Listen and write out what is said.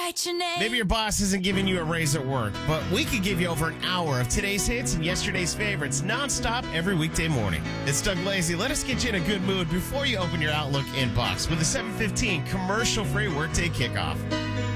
write your name. Maybe your boss isn't giving you a raise at work, but we could give you over an hour of today's hits and yesterday's favorites nonstop every weekday morning. It's Doug Lazy. Let us get you in a good mood before you open your Outlook inbox with a 7:15 commercial-free workday kickoff.